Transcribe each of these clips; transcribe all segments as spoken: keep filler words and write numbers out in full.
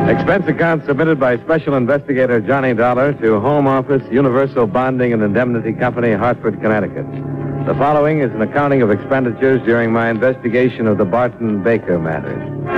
Expense account submitted by Special Investigator Johnny Dollar to Home Office, Universal Bonding and Indemnity Company, Hartford, Connecticut. The following is an accounting of expenditures during my investigation of the Barton Baker matter.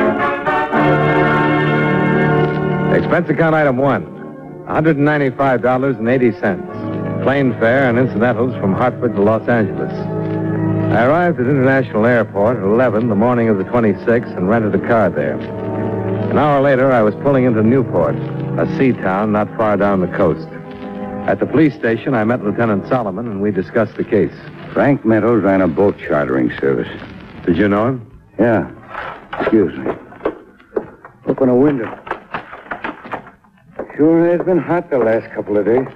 Expense account item one, one hundred ninety-five dollars and eighty cents. Plane fare and incidentals from Hartford to Los Angeles. I arrived at International Airport at eleven the morning of the twenty-sixth and rented a car there. An hour later, I was pulling into Newport, a sea town not far down the coast. At the police station, I met Lieutenant Solomon, and we discussed the case. Frank Meadows ran a boat chartering service. Did you know him? Yeah. Excuse me. Open a window. Sure has been hot the last couple of days.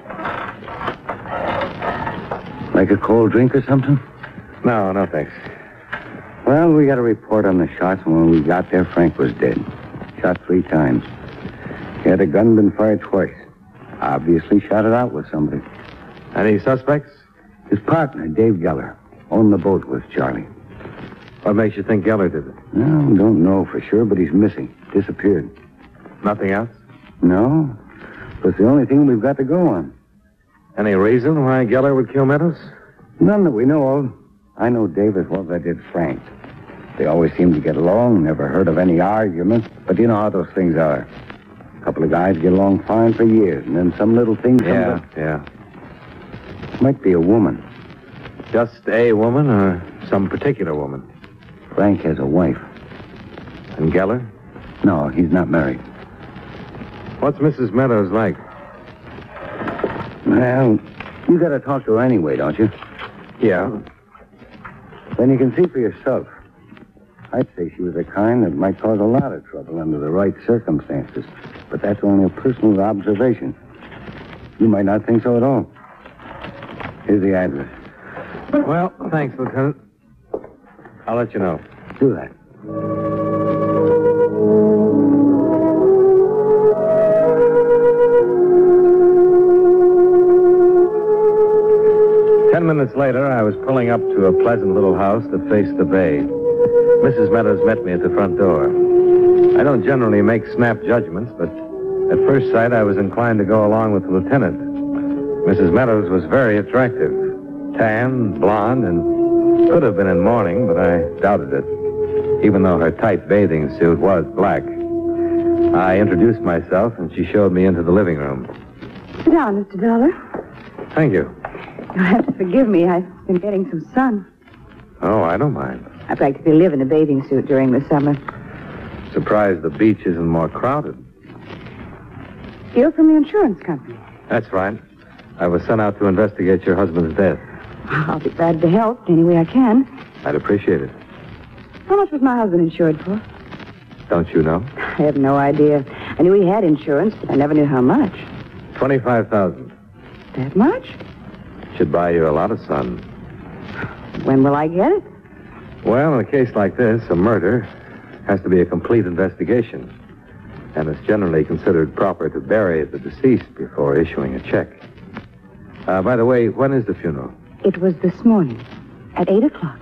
Like a cold drink or something? No, no thanks. Well, we got a report on the shots, and when we got there, Frank was dead. Shot three times. He had a gun been fired twice. Obviously shot it out with somebody. Any suspects? His partner, Dave Geller, owned the boat with Charlie. What makes you think Geller did it? No, don't know for sure, but he's missing. Disappeared. Nothing else? No. That's the only thing we've got to go on. Any reason why Geller would kill Meadows? None that we know of. I know Dave as well as I did Frank. They always seem to get along, never heard of any argument. But you know how those things are. A couple of guys get along fine for years, and then some little thing comes Yeah, up. yeah. Might be a woman. Just a woman or some particular woman? Frank has a wife. And Geller? No, he's not married. What's Missus Meadows like? Well, you got to talk to her anyway, don't you? Yeah. Then you can see for yourself. I'd say she was the kind that might cause a lot of trouble under the right circumstances. But that's only a personal observation. You might not think so at all. Here's the address. Well, thanks, Lieutenant. I'll let you know. Do that. Ten minutes later, I was pulling up to a pleasant little house that faced the bay. Missus Meadows met me at the front door. I don't generally make snap judgments, but at first sight, I was inclined to go along with the lieutenant. Missus Meadows was very attractive. Tan, blonde, and could have been in mourning, but I doubted it, even though her tight bathing suit was black. I introduced myself, and she showed me into the living room. Sit down, Mister Dollar. Thank you. You'll have to forgive me. I've been getting some sun. Oh, I don't mind. I practically live in a bathing suit during the summer. Surprised the beach isn't more crowded. You're from the insurance company. That's right. I was sent out to investigate your husband's death. I'll be glad to help any way I can. I'd appreciate it. How much was my husband insured for? Don't you know? I have no idea. I knew he had insurance, but I never knew how much. Twenty-five thousand. That much? Should buy you a lot of sun. When will I get it? Well, in a case like this, a murder has to be a complete investigation. And it's generally considered proper to bury the deceased before issuing a check. Uh, by the way, when is the funeral? It was this morning, at eight o'clock.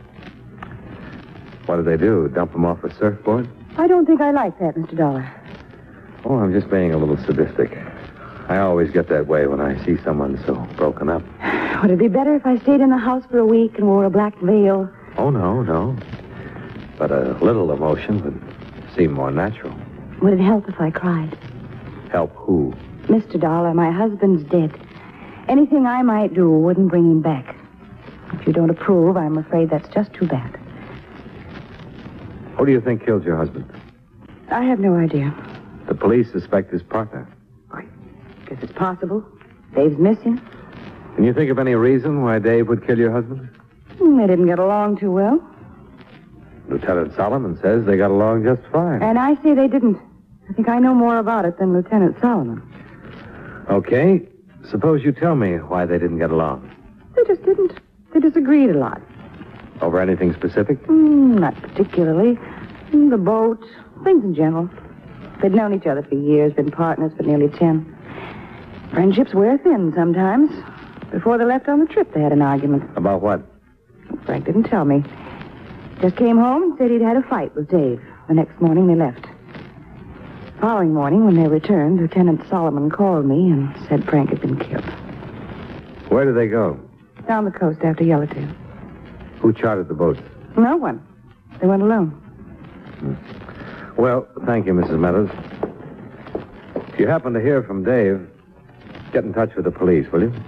What did they do? Dump him off a surfboard? I don't think I like that, Mister Dollar. Oh, I'm just being a little sadistic. I always get that way when I see someone so broken up. Would it be better if I stayed in the house for a week and wore a black veil? Oh, no, no. But a little emotion would seem more natural. Would it help if I cried? Help who? Mister Dollar, my husband's dead. Anything I might do wouldn't bring him back. If you don't approve, I'm afraid that's just too bad. Who do you think killed your husband? I have no idea. The police suspect his partner. I guess it's possible. Dave's missing. Can you think of any reason why Dave would kill your husband? Hmm, They didn't get along too well. Lieutenant Solomon says they got along just fine. And I say they didn't. I think I know more about it than Lieutenant Solomon. Okay. Suppose you tell me why they didn't get along. They just didn't. They disagreed a lot. Over anything specific? Mm, not particularly. Mm, The boat, things in general. They'd known each other for years, been partners for nearly ten. Friendships wear thin sometimes. Before they left on the trip, they had an argument. About what? Frank didn't tell me. Just came home and said he'd had a fight with Dave. The next morning they left. following morning, when they returned, Lieutenant Solomon called me and said Frank had been killed. Where did they go? Down the coast after Yellowtail. Who chartered the boat? No one. They went alone. Hmm. Well, thank you, Missus Meadows. If you happen to hear from Dave, get in touch with the police, will you?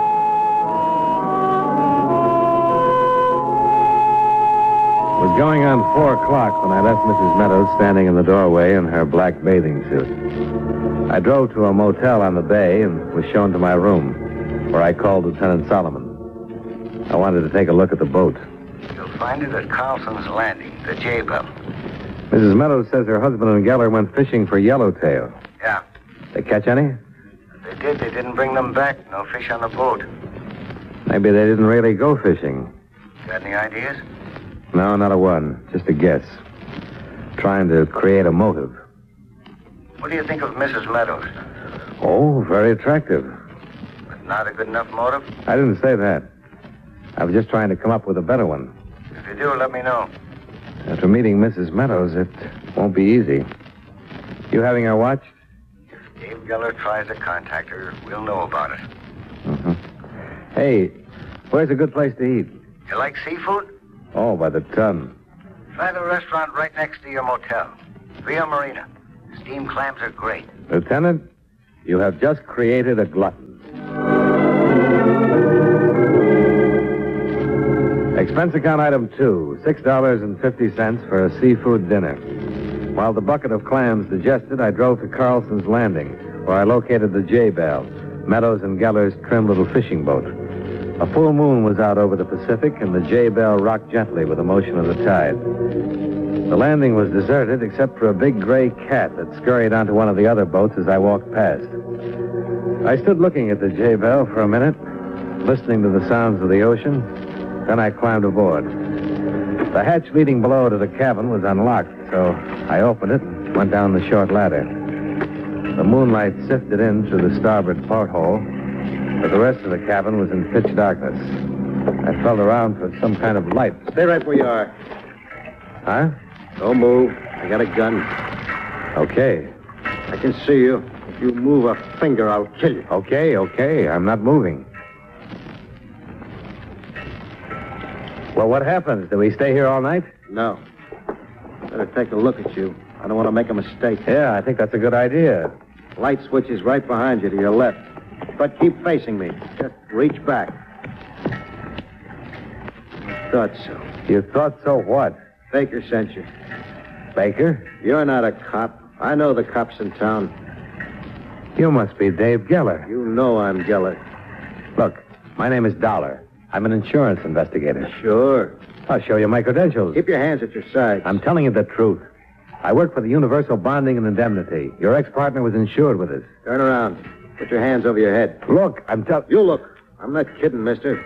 It was going on four o'clock when I left Missus Meadows standing in the doorway in her black bathing suit. I drove to a motel on the bay and was shown to my room, where I called Lieutenant Solomon. I wanted to take a look at the boat. You'll find it at Carlson's Landing, the J-Bell. Missus Meadows says her husband and Geller went fishing for yellowtail. Yeah. They catch any? They did. They didn't bring them back. No fish on the boat. Maybe they didn't really go fishing. Got any ideas? No, not a one. Just a guess. Trying to create a motive. What do you think of Missus Meadows? Oh, very attractive. But not a good enough motive? I didn't say that. I was just trying to come up with a better one. If you do, let me know. After meeting Missus Meadows, it won't be easy. You having her watched? If Dave Geller tries to contact her, we'll know about it. Mm-hmm. Hey, where's a good place to eat? You like seafood? Oh, by the ton. Try the restaurant right next to your motel. Via Marina. Steamed clams are great. Lieutenant, you have just created a glutton. Expense account item two, six dollars and fifty cents for a seafood dinner. While the bucket of clams digested, I drove to Carlson's Landing, where I located the J-Bell, Meadows and Geller's trim little fishing boat. A full moon was out over the Pacific, and the J-Bell rocked gently with the motion of the tide. The landing was deserted except for a big gray cat that scurried onto one of the other boats as I walked past. I stood looking at the J-Bell for a minute, listening to the sounds of the ocean. Then I climbed aboard. The hatch leading below to the cabin was unlocked, so I opened it and went down the short ladder. The moonlight sifted in through the starboard porthole, but the rest of the cabin was in pitch darkness. I felt around for some kind of light. Stay right where you are. Huh? Don't move. I got a gun. Okay. I can see you. If you move a finger, I'll kill you. Okay, okay. I'm not moving. Well, what happens? Do we stay here all night? No. Better take a look at you. I don't want to make a mistake. Yeah, I think that's a good idea. Light switch is right behind you to your left. But keep facing me. Just reach back. I thought so. You thought so what? Baker sent you. Baker? You're not a cop. I know the cops in town. You must be Dave Geller. You know I'm Geller. Look, my name is Dollar. I'm an insurance investigator. Sure. I'll show you my credentials. Keep your hands at your sides. I'm telling you the truth. I work for the Universal Bonding and Indemnity. Your ex-partner was insured with us. Turn around. Put your hands over your head. Look, I'm telling... You look. I'm not kidding, mister.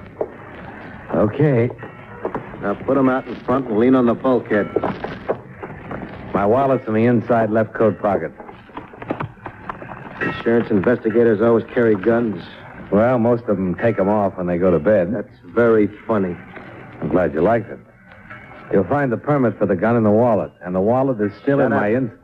Okay. Now put them out in front and lean on the bulkhead. My wallet's in the inside left coat pocket. Insurance investigators always carry guns. Well, most of them take them off when they go to bed. That's very funny. I'm glad you liked it. You'll find the permit for the gun in the wallet, and the wallet is still Shut in up. my in...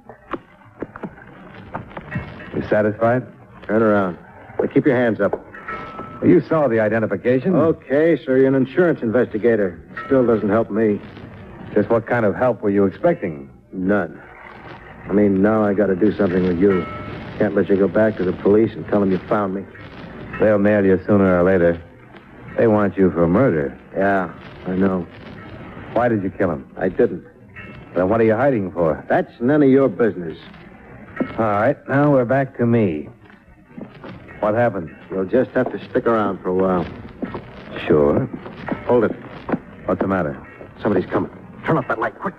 You satisfied? Turn around. Now keep your hands up. Well, you saw the identification. Okay, so you're an insurance investigator. Still doesn't help me. Just what kind of help were you expecting? None. I mean, now I got to do something with you. Can't let you go back to the police and tell them you found me. They'll nail you sooner or later. They want you for murder. Yeah, I know. Why did you kill him? I didn't. Then what are you hiding for? That's none of your business. All right, now we're back to me. What happened? You'll just have to stick around for a while. Sure. Hold it. What's the matter? Somebody's coming. Turn off that light, quick.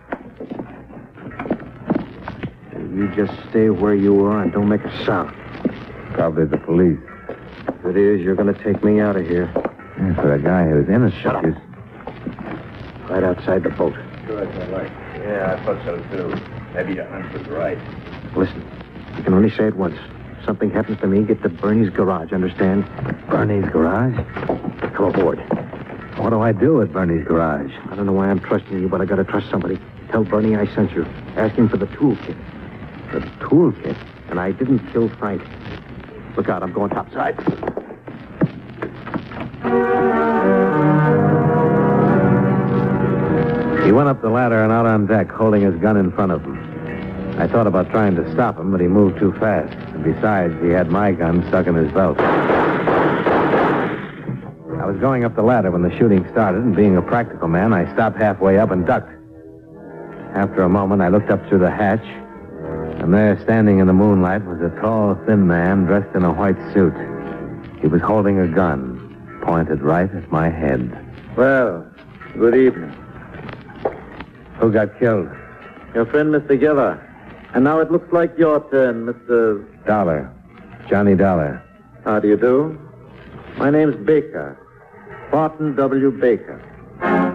You just stay where you are and don't make a sound. Probably the police. If it is, you're going to take me out of here. Yeah, for a guy who's innocent. Shut up. you- Right outside the boat. Sure, that's all right. Yeah, I thought so, too. Maybe your hunch was right. Listen, you can only say it once. If something happens to me, get to Bernie's garage, understand? Bernie's garage? Come aboard. What do I do at Bernie's garage? I don't know why I'm trusting you, but I gotta trust somebody. Tell Bernie I sent you. Ask him for the toolkit. The toolkit? And I didn't kill Frank. Look out, I'm going topside. He went up the ladder and out on deck, holding his gun in front of him. I thought about trying to stop him, but he moved too fast. And besides, he had my gun stuck in his belt. I was going up the ladder when the shooting started, and being a practical man, I stopped halfway up and ducked. After a moment, I looked up through the hatch, and there, standing in the moonlight, was a tall, thin man dressed in a white suit. He was holding a gun, pointed right at my head. Well, good evening. Who got killed? Your friend, Mister Geller. And now it looks like your turn, Mister Dollar. Johnny Dollar. How do you do? My name's Baker. Barton W. Baker.